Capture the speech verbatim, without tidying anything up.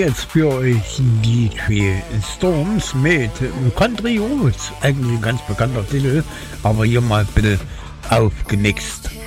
jetzt für euch die Three Storms mit Country Roads. Eigentlich ein ganz bekannter Titel, aber hier mal bitte aufgenixt.